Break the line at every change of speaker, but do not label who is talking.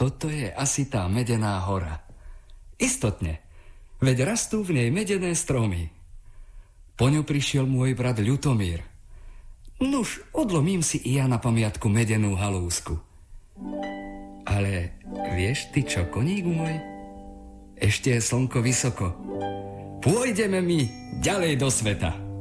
Toto je asi tá medená hora. Istotne, veď rastú v nej medené stromy. Po ňu prišiel môj brat Ľutomír. Nuž, odlomím si i ja na pamiatku medenú halúsku. Ale vieš ty čo, koník môj? Ešte je slnko vysoko. Pôjdeme my ďalej do sveta.